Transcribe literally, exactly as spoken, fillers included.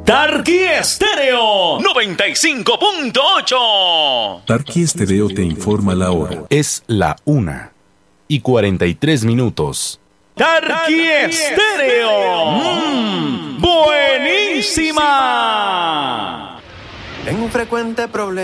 Tarqui Estéreo noventa y cinco punto ocho. Tarqui Estéreo te informa la hora. Es la una y cuarenta y tres minutos. Tarqui Estéreo. Mm, buenísima. Tengo un frecuente problema.